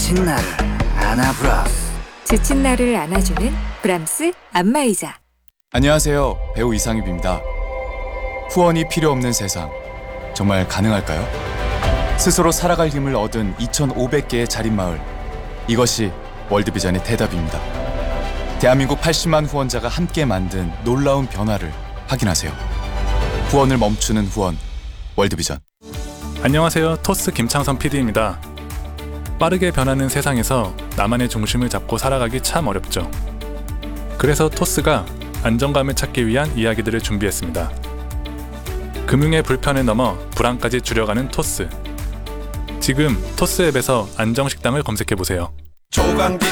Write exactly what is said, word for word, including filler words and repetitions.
지친 나를 안아브라스. 지친 나를 안아주는 브람스 안마의자. 안녕하세요. 배우 이상엽입니다. 후원이 필요 없는 세상, 정말 가능할까요? 스스로 살아갈 힘을 얻은 이천오백 개의 자립마을, 이것이 월드비전의 대답입니다. 대한민국 팔십만 후원자가 함께 만든 놀라운 변화를 확인하세요. 후원을 멈추는 후원, 월드비전. 안녕하세요. 토스 김창선 피디입니다. 빠르게 변하는 세상에서 나만의 중심을 잡고 살아가기 참 어렵죠. 그래서 토스가 안정감을 찾기 위한 이야기들을 준비했습니다. 금융의 불편을 넘어 불안까지 줄여가는 토스. 지금 토스 앱에서 안정식당을 검색해보세요. 조강기